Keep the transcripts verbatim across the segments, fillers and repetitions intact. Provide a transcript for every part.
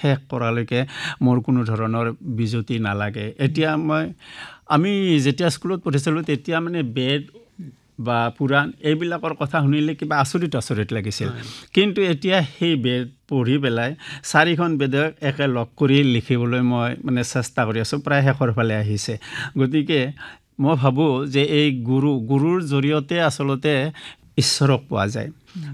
শেষ কৰালৈকে মোৰ কোনো ধৰণৰ বিজুতি নালাগে এতিয়া মই আমি যেতিয়া স্কুলত পঢ়িছিলোঁ তেতিয়া মানে বেদ বা পুৰাণ এইবিলাকৰ কথা শুনিলে কিবা আচৰিত আচৰিত লাগিছিল কিন্তু এতিয়া সেই বেদ পঢ়ি পেলাই চাৰিখন বেদক একে লগ কৰি লিখিবলৈ মই মানে চেষ্টা কৰি আছোঁ প্ৰায় শেষৰ ফালে আহিছে গতিকে মই ভাবোঁ যে এই গুৰু গুৰুৰ জৰিয়তে আচলতে ঈশ্বৰক পোৱা যায়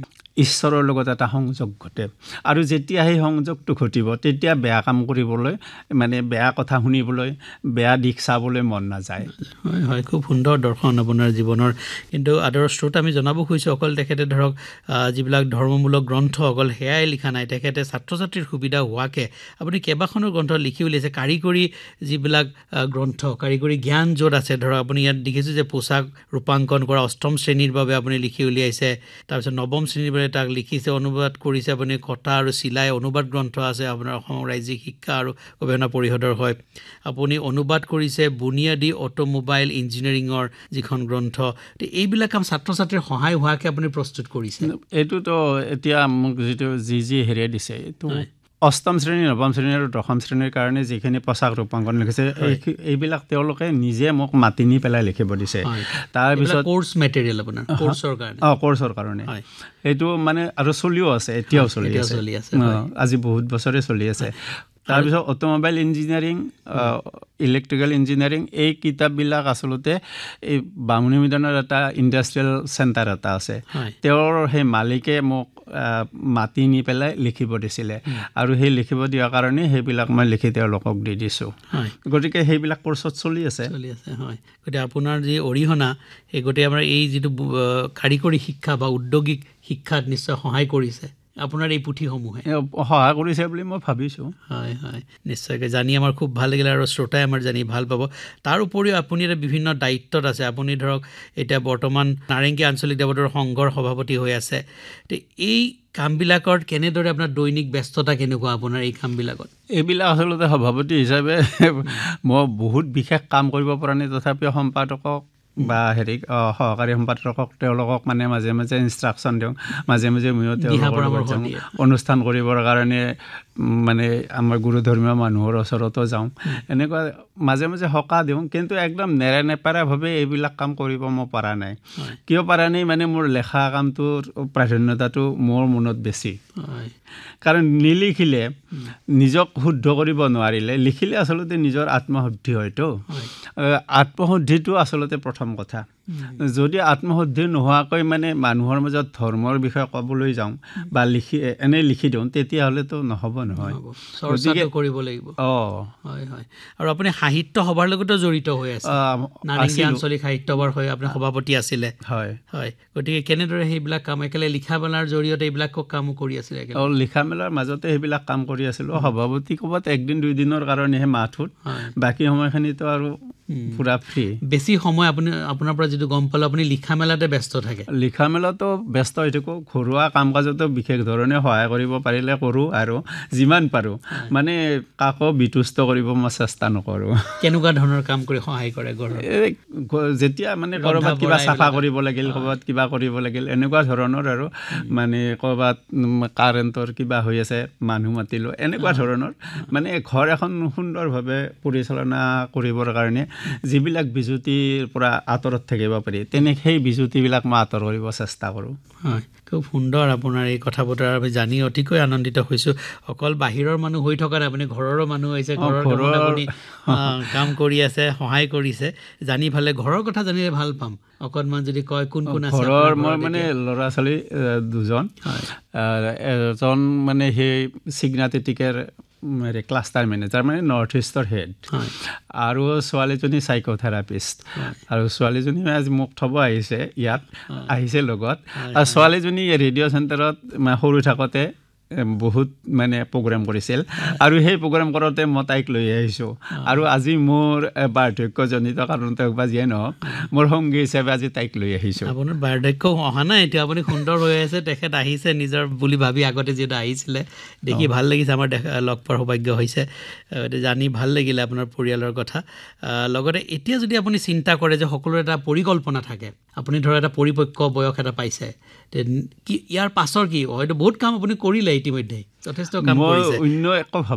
ঈশ্বৰৰ লগত এটা সংযোগ ঘটে আৰু যেতিয়া সেই সংযোগটো ঘটিব তেতিয়া বেয়া কাম কৰিবলৈ মানে বেয়া কথা শুনিবলৈ বেয়া দিশ চাবলৈ মন নাযায় হয় হয় খুব সুন্দৰ দৰ্শন আপোনাৰ জীৱনৰ কিন্তু আদৰ শ্ৰোতা আমি জনাব খুজিছোঁ অকল তেখেতে ধৰক যিবিলাক ধৰ্মমূলক গ্ৰন্থ অকল সেয়াই লিখা নাই তেখেতে ছাত্ৰ ছাত্ৰীৰ সুবিধা হোৱাকৈ আপুনি কেইবাখনো গ্ৰন্থ লিখি উলিয়াইছে কাৰিকৰী যিবিলাক গ্ৰন্থ কাৰিকৰী জ্ঞান য'ত আছে ধৰক আপুনি ইয়াত দেখিছোঁ যে পোচাক ৰূপাংকন কৰা অষ্টম শ্ৰেণীৰ বাবে আপুনি লিখি উলিয়াইছে তাৰপিছত নৱম শ্ৰেণীৰ বাবে তাক লিখিছে অনুবাদ কৰিছে আপুনি কটা আৰু চিলাই অনুবাদ গ্ৰন্থ আছে আপোনাৰ অসমৰ ৰাজ্যিক শিক্ষা আৰু গৱেষণা পৰিষদৰ হয় আপুনি অনুবাদ কৰিছে বুনিয়াদী অটোমোবাইল ইঞ্জিনিয়াৰিঙৰ যিখন গ্ৰন্থ এইবিলাক কাম ছাত্ৰ ছাত্ৰীৰ সহায় হোৱাকৈ আপুনি প্ৰস্তুত কৰিছে এইটোতো এতিয়া মোক যিটো যি যি হেৰিয়ে দিছে এইটো অষ্টম শ্ৰেণী নৱম শ্ৰেণী আৰু দশম শ্ৰেণীৰ কাৰণে যিখিনি পোচাক ৰূপাংকন লিখিছে এইবিলাক তেওঁলোকে নিজে মোক মাতি নি পেলাই লিখিব দিছে তাৰপিছত কোৰ্চ মেটেৰিয়েল আপোনাৰ কোৰ্চৰ কাৰণে অঁ কোৰ্চৰ কাৰণে এইটো মানে আৰু চলিও আছে এতিয়াও চলি আছে আজি বহুত বছৰে চলি আছে তাৰপিছত অটোমোবাইল ইঞ্জিনিয়াৰিং ইলেক্ট্ৰিকেল ইঞ্জিনিয়াৰিং এই কিতাপবিলাক আচলতে এই বামুণী মৈদানৰ এটা ইণ্ডাষ্ট্ৰিয়েল চেণ্টাৰ এটা আছে তেওঁৰ সেই মালিকে মোক মাতি নি পেলাই লিখিব দিছিলে আৰু সেই লিখিব দিয়াৰ কাৰণে সেইবিলাক মই লিখি তেওঁলোকক দি দিছোঁ গতিকে সেইবিলাক কোৰ্চত চলি আছে চলি আছে হয় গতিকে আপোনাৰ যি অৰিহণা সেই গতিকে আমাৰ এই যিটো কাৰিকৰী শিক্ষা বা উদ্যোগিক শিক্ষাত নিশ্চয় সহায় কৰিছে আপোনাৰ এই পুথিসমূহে সহায় কৰিছে বুলি মই ভাবিছোঁ হয় হয় নিশ্চয়কৈ জানি আমাৰ খুব ভাল লাগিলে আৰু শ্ৰোতাই আমাৰ জানি ভাল পাব তাৰ উপৰিও আপুনি এটা বিভিন্ন দায়িত্বত আছে আপুনি ধৰক এতিয়া বৰ্তমান নাৰেংগী আঞ্চলিক দেৱতাৰ সংঘৰ সভাপতি হৈ আছে তো এই কামবিলাকত কেনেদৰে আপোনাৰ দৈনিক ব্যস্ততা কেনেকুৱা আপোনাৰ এই কামবিলাকত এইবিলাক আচলতে সভাপতি হিচাপে মই বহুত বিশেষ কাম কৰিব পৰা নাই তথাপিও সম্পাদকক বা হেৰি সহকাৰী সম্পাদকক তেওঁলোকক মানে মাজে মাজে ইনষ্ট্ৰাকশ্যন দিওঁ মাজে মাজে ময়ো তেওঁলোকৰ অনুষ্ঠান কৰিবৰ কাৰণে মানে আমাৰ গুৰুধৰ্মীয় মানুহৰ ওচৰতো যাওঁ এনেকুৱা মাজে মাজে সকাহ দিওঁ কিন্তু একদম নেৰা নেপেৰাভাৱে এইবিলাক কাম কৰিব মই পৰা নাই কিয় পৰা নাই মানে মোৰ লেখা কামটোৰ প্ৰাধান্যতাটো মোৰ মনত বেছি কাৰণ নিলিখিলে নিজক শুদ্ধ কৰিব নোৱাৰিলে লিখিলে আচলতে নিজৰ আত্মশুদ্ধি হয়তো আত্মশুদ্ধিটো আচলতে প্ৰথম কথা যদি আত্মশুদ্ধি নোহোৱাকৈ মানে মানুহৰ মাজত ধৰ্মৰ বিষয়ে ক'বলৈ যাওঁ বা লিখি এনেই লিখি দিওঁ তেতিয়াহ'লেতো নহ'ব নহয় চৰ্চাটো কৰিব লাগিব অঁ হয় হয় আৰু আপুনি সাহিত্য সভাৰ লগতো জড়িত হৈ আছে নাৰেংগী আঞ্চলিক সাহিত্য সভাৰ হৈ আপুনি সভাপতি আছিলে হয় হয় গতিকে কেনেদৰে সেইবিলাক কাম একেলগে লিখা মেলাৰ জৰিয়তে এইবিলাক কাম কৰি আছিলে অঁ লিখা মেলাৰ মাজতে সেইবিলাক কাম কৰি আছিলোঁ সভাপতি ক'ৰবাত একদিন দুইদিনৰ কাৰণেহে মাহটোত বাকী সময়খিনিতো আৰু পুৰা ফ্ৰী বেছি সময় আপুনি আপোনাৰ পৰা যিটো গম পালোঁ আপুনি লিখা মেলাতে ব্যস্ত থাকে লিখা মেলাতো ব্যস্ত হৈ থাকোঁ ঘৰুৱা কাম কাজতো বিশেষ ধৰণে সহায় কৰিব পাৰিলে কৰোঁ আৰু যিমান পাৰোঁ মানে কাকো বিতুষ্ট কৰিব মই চেষ্টা নকৰোঁ কেনেকুৱা ধৰণৰ কাম কৰি সহায় কৰে ঘৰত যেতিয়া মানে ক'ৰবাত কিবা চাফা কৰিব লাগিল ক'ৰবাত কিবা কৰিব লাগিল এনেকুৱা ধৰণৰ আৰু মানে ক'ৰবাত কাৰেণ্টৰ কিবা হৈ আছে মানুহ মাতিলোঁ এনেকুৱা ধৰণৰ মানে ঘৰ এখন সুন্দৰভাৱে পৰিচালনা কৰিবৰ কাৰণে যিবিলাক বিজুতিৰ পৰা আঁতৰত থাকিব পাৰি তেনে সেই বিজুতিবিলাক মই আঁতৰ কৰিব চেষ্টা কৰোঁ হয় খুব সুন্দৰ আপোনাৰ এই কথা বতৰা আমি জানি অতিকৈ আনন্দিত হৈছোঁ অকল বাহিৰৰ মানুহ হৈ থকা নাই আপুনি ঘৰৰো মানুহ হৈছে ঘৰৰ আপুনি কাম কৰি আছে সহায় কৰিছে জানি ভালে ঘৰৰ কথা জানিলে ভাল পাম অকণমান যদি কয় কোন কোন আছে ঘৰৰ মই মানে ল'ৰা ছোৱালী দুজন এজন মানে সেই চিগনাটিটিকেৰ হেৰি ক্লাষ্টাৰ মেনেজাৰ মানে নৰ্থ ইষ্টৰ হেড আৰু ছোৱালীজনী চাইক'থেৰাপিষ্ট আৰু ছোৱালীজনী আজি মোক থ'ব আহিছে ইয়াত আহিছে লগত আৰু ছোৱালীজনী ৰেডিঅ' চেণ্টাৰত সৰু থাকোঁতে বহুত মানে প্ৰগ্ৰেম কৰিছিল আৰু সেই প্ৰগ্ৰেম কৰোঁতে মই তাইক লৈ আহিছোঁ আৰু আজি মোৰ বাৰ্ধক্যজনিত কাৰণতে হওক বা যিয়ে নহওক মোৰ সংগী হিচাপে আজি তাইক লৈ আহিছোঁ আপোনাৰ বাৰ্ধক্য অহা নাই এতিয়া আপুনি সুন্দৰ হৈ আছে তেখেত আহিছে নিজৰ বুলি ভাবি আগতে যিহেতু আহিছিলে দেখি ভাল লাগিছে আমাৰ দেখা লগ পোৱাৰ সৌভাগ্য হৈছে জানি ভাল লাগিলে আপোনাৰ পৰিয়ালৰ কথা লগতে এতিয়া যদি আপুনি চিন্তা কৰে যে সকলোৰে এটা পৰিকল্পনা থাকে আপুনি ধৰক এটা পৰিপক্ক বয়স এটা পাইছে কি ইয়াৰ পাছৰ কি হয়তো বহুত কাম আপুনি কৰিলে ইতিমধ্যে যথেষ্ট কাম কৰিছে অন্য একো